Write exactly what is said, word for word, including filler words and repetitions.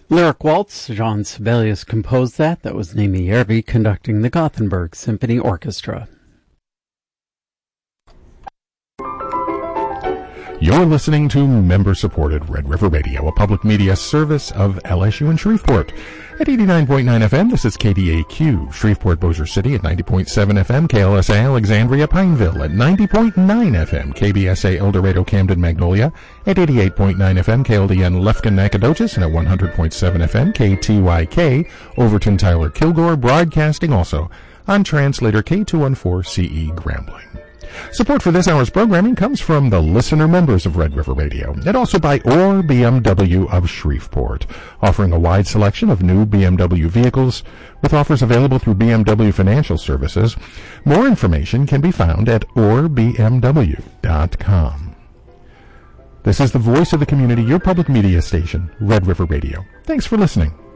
Lyric Waltz, Jean Sibelius composed that. That was Nimi Järvi conducting the Gothenburg Symphony Orchestra. You're listening to member-supported Red River Radio, a public media service of L S U in Shreveport. At eighty-nine point nine F M, this is K D A Q, Shreveport Bossier City at ninety point seven F M, K L S A Alexandria Pineville at ninety point nine F M, K B S A El Dorado Camden Magnolia at eighty-eight point nine F M, K L D N Lufkin Nacogdoches, and at one hundred point seven F M, K T Y K Overton Tyler Kilgore, broadcasting also on translator K two fourteen C E Grambling. Support for this hour's programming comes from the listener members of Red River Radio, and also by Orr B M W of Shreveport, offering a wide selection of new B M W vehicles with offers available through B M W Financial Services. More information can be found at orr b m w dot com. This is the voice of the community, your public media station, Red River Radio. Thanks for listening.